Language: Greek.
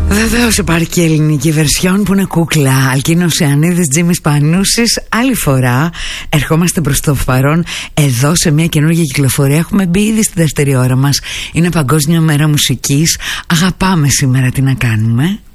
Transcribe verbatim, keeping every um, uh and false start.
Βεβαίως υπάρχει και ελληνική βερσιόν που είναι κούκλα. Αλκίνος Ιαννίδης, Τζίμις Πανούσης. Άλλη φορά ερχόμαστε προς το παρόν εδώ σε μια καινούργια κυκλοφορία. Έχουμε μπει ήδη στη δεύτερη ώρα μας. Είναι Παγκόσμια Μέρα Μουσικής. Αγαπάμε σήμερα, τι να κάνουμε.